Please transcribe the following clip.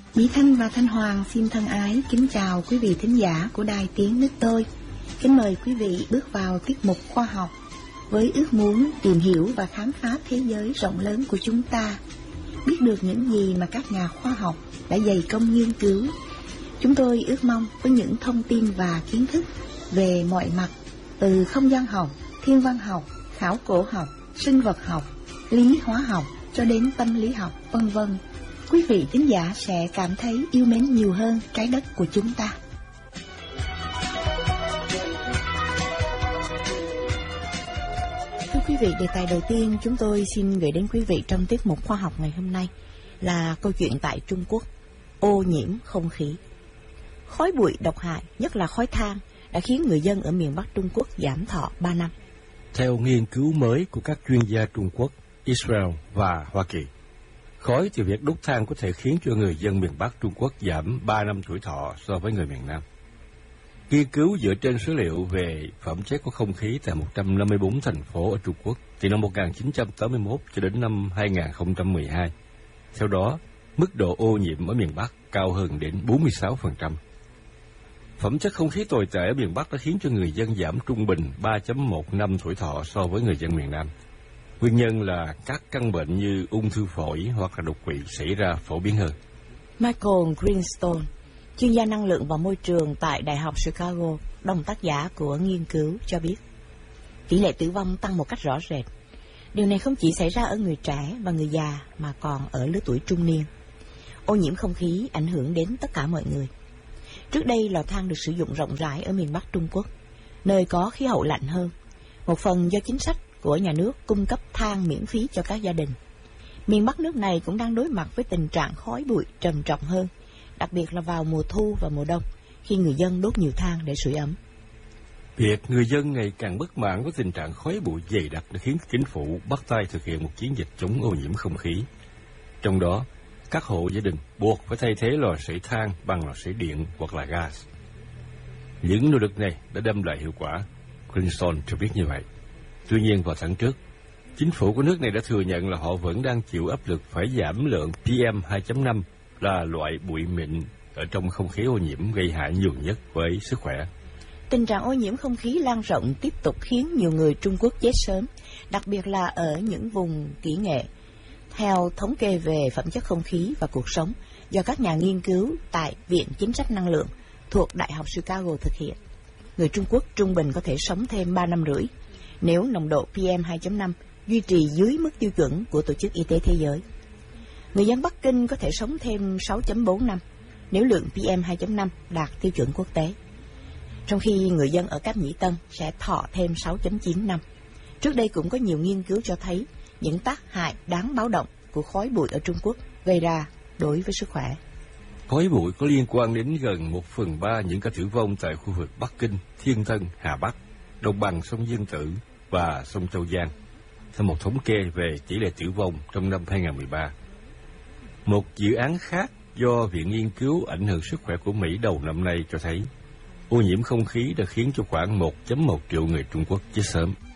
Mỹ Thanh và Thanh Hoàng xin thân ái kính chào quý vị thính giả của Đài Tiếng Nước Tôi. Kính mời quý vị bước vào tiết mục khoa học với ước muốn tìm hiểu và khám phá thế giới rộng lớn của chúng ta, biết được những gì mà các nhà khoa học đã dày công nghiên cứu. Chúng tôi ước mong với những thông tin và kiến thức về mọi mặt, từ không gian học, thiên văn học, khảo cổ học, sinh vật học, lý hóa học cho đến tâm lý học, vân vân, quý vị thính giả sẽ cảm thấy yêu mến nhiều hơn trái đất của chúng ta. Thưa quý vị, đề tài đầu tiên chúng tôi xin gửi đến quý vị trong tiết mục khoa học ngày hôm nay là câu chuyện tại Trung Quốc, ô nhiễm không khí. Khói bụi độc hại, nhất là khói than, đã khiến người dân ở miền Bắc Trung Quốc giảm thọ 3 năm. Theo nghiên cứu mới của các chuyên gia Trung Quốc, Israel và Hoa Kỳ, khói từ việc đốt than có thể khiến cho người dân miền Bắc Trung Quốc giảm 3 năm tuổi thọ so với người miền Nam. Nghiên cứu dựa trên số liệu về phẩm chất của không khí tại 154 thành phố ở Trung Quốc từ năm 1981 cho đến năm 2012. Theo đó, mức độ ô nhiễm ở miền Bắc cao hơn đến 46%. Phẩm chất không khí tồi tệ ở miền Bắc đã khiến cho người dân giảm trung bình 3.1 năm tuổi thọ so với người dân miền Nam. Nguyên nhân là các căn bệnh như ung thư phổi hoặc là đột quỵ xảy ra phổ biến hơn. Michael Greenstone, chuyên gia năng lượng và môi trường tại Đại học Chicago, đồng tác giả của nghiên cứu cho biết, tỷ lệ tử vong tăng một cách rõ rệt. Điều này không chỉ xảy ra ở người trẻ và người già mà còn ở lứa tuổi trung niên. Ô nhiễm không khí ảnh hưởng đến tất cả mọi người. Trước đây, lò than được sử dụng rộng rãi ở miền Bắc Trung Quốc, nơi có khí hậu lạnh hơn, một phần do chính sách của nhà nước cung cấp than miễn phí cho các gia đình. Miền Bắc nước này cũng đang đối mặt với tình trạng khói bụi trầm trọng hơn, đặc biệt là vào mùa thu và mùa đông, khi người dân đốt nhiều than để sưởi ấm. Việc người dân ngày càng bất mãn với tình trạng khói bụi dày đặc đã khiến chính phủ bắt tay thực hiện một chiến dịch chống ô nhiễm không khí. Trong đó, các hộ gia đình buộc phải thay thế lò sưởi than bằng lò sưởi điện hoặc là gas. Những nỗ lực này đã đem lại hiệu quả, Greenstone cho biết như vậy. Tuy nhiên, vào tháng trước, chính phủ của nước này đã thừa nhận là họ vẫn đang chịu áp lực phải giảm lượng PM2.5 là loại bụi mịn ở trong không khí ô nhiễm gây hại nhiều nhất với sức khỏe. Tình trạng ô nhiễm không khí lan rộng tiếp tục khiến nhiều người Trung Quốc chết sớm, đặc biệt là ở những vùng kỹ nghệ. Theo thống kê về phẩm chất không khí và cuộc sống do các nhà nghiên cứu tại Viện Chính sách Năng lượng thuộc Đại học Chicago thực hiện, người Trung Quốc trung bình có thể sống thêm 3 năm rưỡi nếu nồng độ PM2.5 duy trì dưới mức tiêu chuẩn của Tổ chức Y tế Thế giới. Người dân Bắc Kinh có thể sống thêm 6.4 năm nếu lượng PM2.5 đạt tiêu chuẩn quốc tế, trong khi người dân ở Cáp Nhĩ Tân sẽ thọ thêm 6.9 năm. Trước đây cũng có nhiều nghiên cứu cho thấy những tác hại đáng báo động của khói bụi ở Trung Quốc gây ra đối với sức khỏe. Khói bụi có liên quan đến gần 1/3 những ca tử vong tại khu vực Bắc Kinh, Thiên Tân, Hà Bắc, đồng bằng sông Dương Tử và sông Châu Giang, theo một thống kê về tỷ lệ tử vong trong năm 2013. Một dự án khác do Viện Nghiên cứu ảnh hưởng sức khỏe của Mỹ đầu năm nay cho thấy ô nhiễm không khí đã khiến cho khoảng 1.1 triệu người Trung Quốc chết sớm.